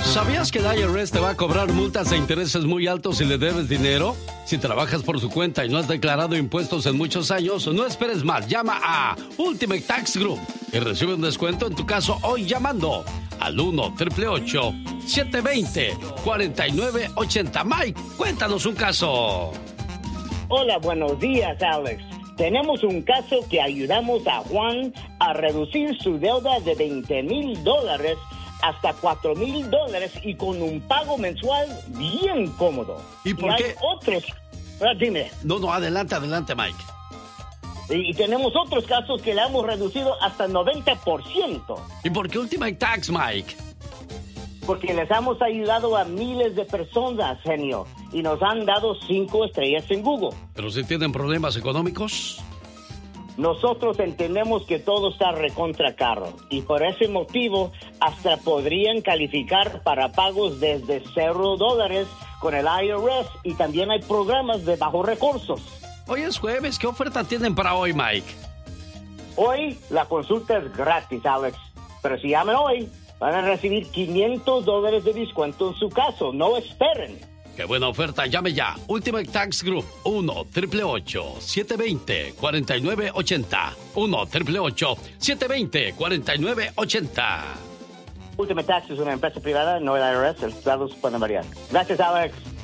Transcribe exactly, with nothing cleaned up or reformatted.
¿Sabías que el I R S te va a cobrar multas de intereses muy altos si le debes dinero? Si trabajas por su cuenta y no has declarado impuestos en muchos años, no esperes más. Llama a Ultimate Tax Group y recibe un descuento en tu caso hoy llamando al uno, ocho ocho ocho, siete dos cero, cuatro nueve ocho cero. Mike, cuéntanos un caso. Hola, buenos días, Alex. Tenemos un caso que ayudamos a Juan a reducir su deuda de veinte mil dólares hasta cuatro mil dólares y con un pago mensual bien cómodo. ¿Y por y qué? Hay otros. Ah, dime. No, no, adelante, adelante, Mike. Y, y tenemos otros casos que le hemos reducido hasta noventa por ciento. ¿Y por qué Ultimate Tax, Mike? Porque les hemos ayudado a miles de personas, genio, y nos han dado cinco estrellas en Google. ¿Pero si tienen problemas económicos? Nosotros entendemos que todo está recontra caro y por ese motivo hasta podrían calificar para pagos desde cero dólares con el I R S y también hay programas de bajos recursos. Hoy es jueves, ¿qué oferta tienen para hoy, Mike? Hoy la consulta es gratis, Alex, pero si llaman hoy van a recibir quinientos dólares de descuento en su caso, no esperen. ¡Qué buena oferta! Llame ya. Ultimate Tax Group. uno, ocho ocho ocho, siete dos cero, cuatro nueve ocho cero. uno, ocho ocho ocho, siete dos cero, cuatro nueve ocho cero. Ultimate Tax es una empresa privada, no el I R S. Los estados pueden variar. Gracias, Alex.